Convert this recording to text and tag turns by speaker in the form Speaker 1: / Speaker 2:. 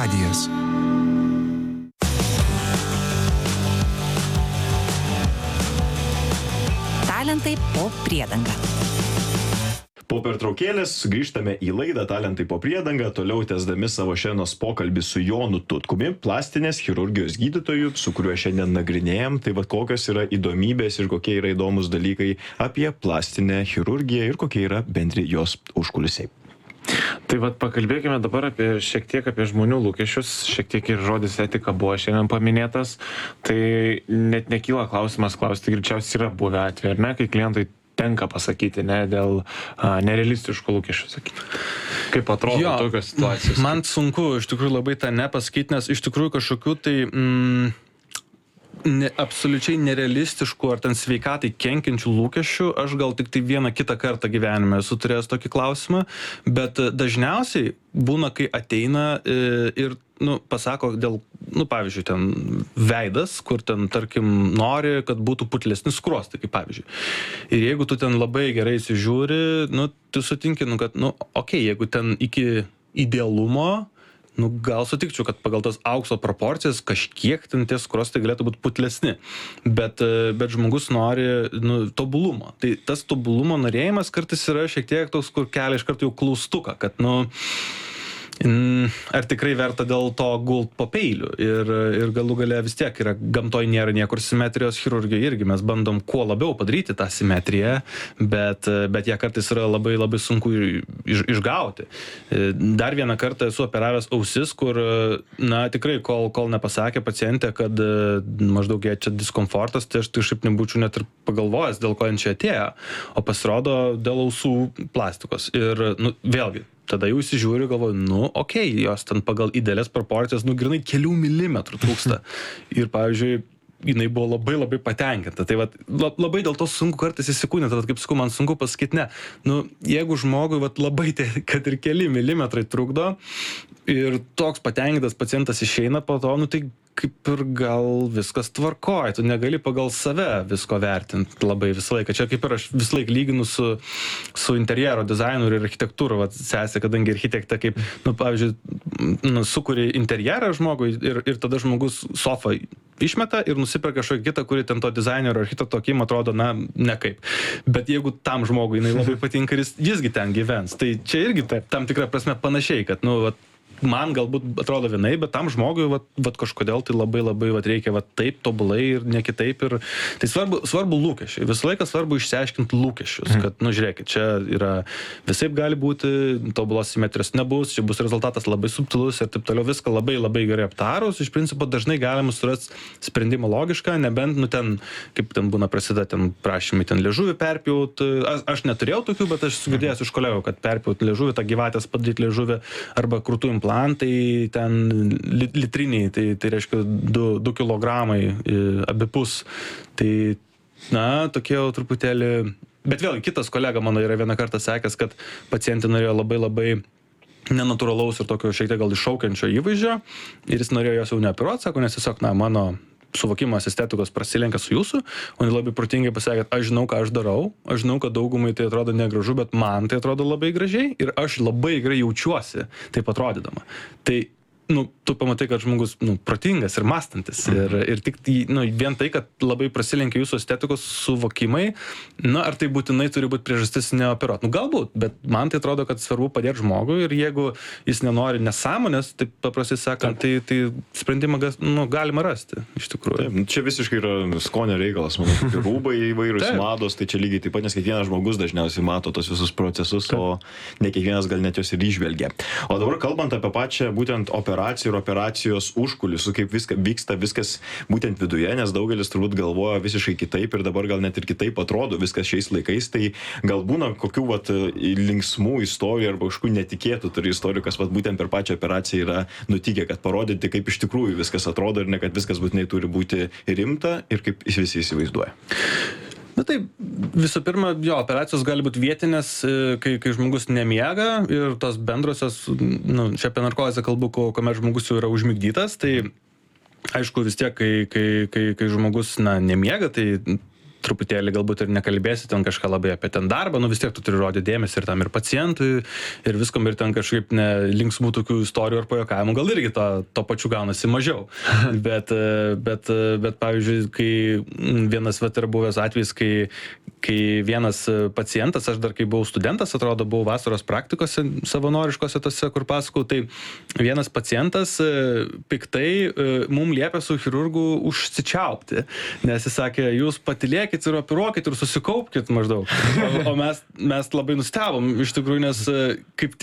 Speaker 1: radijas.
Speaker 2: Talentai po priedanga.
Speaker 3: Po pertraukėlės sugrįžtame į laidą Talentai po priedanga, toliau tęsdami savo šiandienos pokalbį su Jonu Tutkumi, plastinės chirurgijos gydytoju, su kuriuo šiandien nagrinėjom. Tai va kokios yra įdomybės ir kokie yra įdomus dalykai apie plastinę chirurgiją ir kokie yra bendri jos užkulisiai.
Speaker 4: Tai vat pakalbėkime dabar šiek tiek apie žmonių lūkesčius, šiek tiek ir žodis etika buvo šiandien paminėtas. Tai net nekyla klausimas klausti, greičiausiai yra buvę atvejai, ar ne, kai klientai tenka pasakyti, ne, dėl nerealistiškų lūkesčių, sakyti. Kaip atrodo tokios situacijos?
Speaker 5: Man sunku iš tikrųjų labai tą nepasakyti, nes iš tikrųjų kažkokių tai absoliučiai nerealistiškų ar ten sveikatai kenkiančių lūkesčių aš gal tik tai vieną kitą kartą gyvenime esu turėjęs tokį klausimą, bet dažniausiai būna, kai ateina ir pasako dėl, pavyzdžiui, ten veidas, kur ten, tarkim, nori, kad būtų putlesni skruostai, kaip pavyzdžiui. Ir jeigu tu ten labai gerai įsižiūri, tu sutinki, kad, okei, jeigu ten iki idealumo, gal sutikčiau, kad pagal tas aukso proporcijas kažkiek ten tie skruostai galėtų būti putlesni. Bet žmogus nori tobulumo. Tai tas tobulumo norėjimas kartais yra šiek tiek toks, kur kelia iš karto jau klaustuką, kad ar tikrai verta dėl to gult po peiliu. Ir galų gale vis tiek yra, gamtoj nėra niekur simetrijos, chirurgijoje irgi mes bandom kuo labiau padaryti tą simetriją, bet ją kartais yra labai labai sunku išgauti. Dar vieną kartą esu operavęs ausis, kur, tikrai, kol nepasakė pacientė, kad maždaug jie čia diskomfortas, tai aš šiaip nebūčiau net ir pagalvojęs, dėl ko jie čia atėjo, o pasirodo dėl ausų plastikos. Ir, vėlgi, tada jau įsižiūriu, galvoju, okei, jos ten pagal idealias proporcijas, grinai kelių milimetrų trūksta. Ir, pavyzdžiui, jinai buvo labai labai patenkinta. Tai labai dėl to sunku kartais įsikūnyti, kaip sakau, man sunku pasakyti, ne. Jeigu žmogui labai, kad ir keli milimetrai trukdo ir toks patenkintas pacientas išeina po to, tai kaip ir gal viskas tvarkoja, tu negali pagal save visko vertinti labai visą laiką. Čia kaip ir aš visą laiką lyginu su interjero dizainu ir architektūra, sesė, kadangi architektą kaip, pavyzdžiui, sukuri interjerą žmogui ir tada žmogus sofą išmeta ir nusiperka kažkokį kitą, kuri ten to dizainerio architekto akim atrodo, nekaip. Bet jeigu tam žmogui jinai labai patinka ir jisgi ten gyvens, tai čia irgi tam tikrą prasme panašiai, kad, man galbūt atrodo vienai, bet tam žmogui kažkodėl tai labai labai reikia taip tobulai ir ne kitaip. Ir tai svarbu lūkesčiai. Visą laiką svarbu išsiaiškinti lūkesčius, kad, žiūrėkit, čia yra visaip gali būti, tobulos simetrijos nebus, čia bus rezultatas labai subtilus ir taip toliau, viską labai labai gerai aptarus. Iš principo dažnai galima surasti sprendimą logišką, nebent, ten, kaip ten būna prasideda, ten prašymai ten liežuvį perpjaut. Aš neturėjau tokių, bet aš sugirdėjęs iš kolegų, kad perpjaut liežuvį, tą gyvatės padaryti liežuvį arba krūtų implantai, ten litriniai, tai reiškia 2 kilogramai abipus. Tai, tokie jau truputėlį... Bet vėlgi, kitas kolega mano yra vieną kartą sakęs, kad pacientė norėjo labai labai nenatūralaus ir tokio šiek tiek gal iššaukiančio įvaizdžio ir jis norėjo jos jau neoperuoti, sako, nes tiesiog, mano suvokimas estetikos prasilenkia su jūsų, o jis labai protingai pasakė, kad aš žinau, ką aš darau, aš žinau, kad daugumai tai atrodo negražu, bet man tai atrodo labai gražiai ir aš labai gerai jaučiuosi taip atrodydama. Tai tu pamatai, kad žmogus protingas ir mąstantis ir tik vien tai, kad labai prasilenkia jūsų estetikos suvokimai, ar tai būtinai turi būti priežastis neoperuoti. Galbūt, bet man tai atrodo, kad svarbu padėti žmogui ir jeigu jis nenori nesąmonės, tai paprastai sakant, tai sprendimą galima rasti, iš tikrųjų.
Speaker 3: Taip, čia visiškai yra skonio reikalas, manau, rūbai įvairūs, mados, tai čia lygiai taip pat, nes kiekvienas žmogus dažniausiai mato tos visus procesus, o ne kiekvienas gal net jos ir išvelgia. O dabar kalbant apie pačią būtent operacijų ir operacijos užkulisių, kaip vyksta viskas būtent viduje, nes daugelis turbūt galvoja visiškai kitaip ir dabar gal net ir kitaip atrodo viskas šiais laikais, tai gal būna kokių linksmų istorijų arba kažkokių netikėtų istorijų, kas būtent per pačią operaciją yra nutikę, kad parodyti, kaip iš tikrųjų viskas atrodo ir ne kad viskas būtinai turi būti rimta ir kaip visi įsivaizduoja.
Speaker 5: Taip, visų pirma, operacijos gali būti vietinės, kai žmogus nemiega ir tos bendrosios, čia apie narkozę kalbu, kuomet žmogus jau yra užmigdytas, tai aišku vis tiek, kai žmogus nemiega, tai truputėlį galbūt ir nekalbėsi ten kažką labai apie ten darbą, vis tiek tu turi rodyti dėmesį ir tam ir pacientui, ir viskom, ir ten kažkaip linksmų tokių istorijų ar pajuokavimų, gal irgi to pačiu gaunasi mažiau. Bet pavyzdžiui, kai vienas yra buvęs atvejis, kai vienas pacientas, aš dar kai buvau studentas, atrodo, buvau vasaros praktikose savanoriškose tose, kur pasakau, tai vienas pacientas piktai mum liepė su chirurgu užsičiaupti, nes jis sakė, jūs patylėkit ir operuokit ir susikaupkit maždaug. O mes labai nustebom, iš tikrųjų, nes kaip